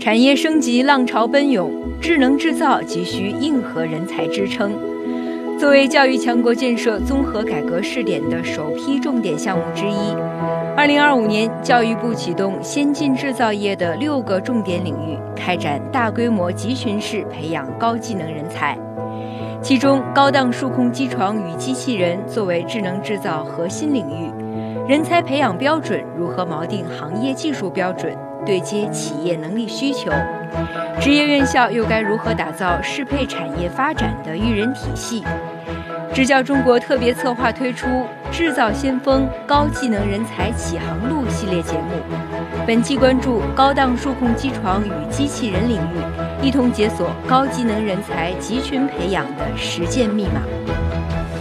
产业升级浪潮奔涌，智能制造急需硬核人才支撑。作为教育强国建设综合改革试点的首批重点项目之一，2025年，教育部启动先进制造业的6个重点领域，开展大规模集群式培养高技能人才。其中，高档数控机床与机器人作为智能制造核心领域，人才培养标准如何锚定行业技术标准，对接企业能力需求？职业院校又该如何打造适配产业发展的育人体系？支教中国特别策划推出《制造先锋：高技能人才启航路》系列节目，本期关注高档数控机床与机器人领域，一同解锁高技能人才集群培养的实践密码。